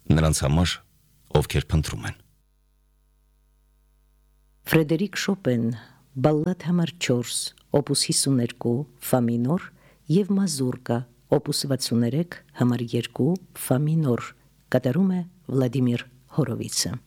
նրանց համար, ովքեր փնտրում են։ Ֆրեդերիկ Շոպեն, բալլադ համար 4, օպուս 52, ֆա մինոր և մազուրկա, օպուս 63, համար 2, ֆա մինոր, կատարում է Վլադիմիր Հորովիցը։